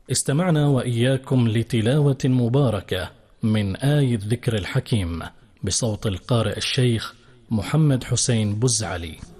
استمعنا وإياكم لتلاوة مباركة من آي الذكر الحكيم بصوت القارئ الشيخ محمد حسين بزعلي.